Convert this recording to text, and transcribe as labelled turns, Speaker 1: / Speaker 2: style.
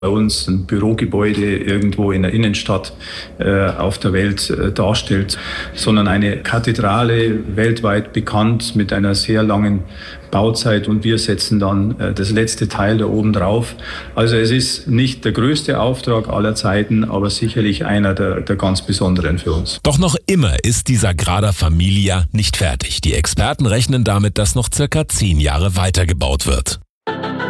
Speaker 1: bei uns ein Bürogebäude irgendwo in der Innenstadt auf der Welt darstellt, sondern eine Kathedrale, weltweit bekannt mit einer sehr langen Bauzeit, und wir setzen dann das letzte Teil da oben drauf. Also es ist nicht der größte Auftrag aller Zeiten, aber sicherlich einer der ganz besonderen für uns.
Speaker 2: Doch noch immer ist die Sagrada Familia nicht fertig. Die Experten rechnen damit, dass noch circa 10 Jahre weitergebaut wird.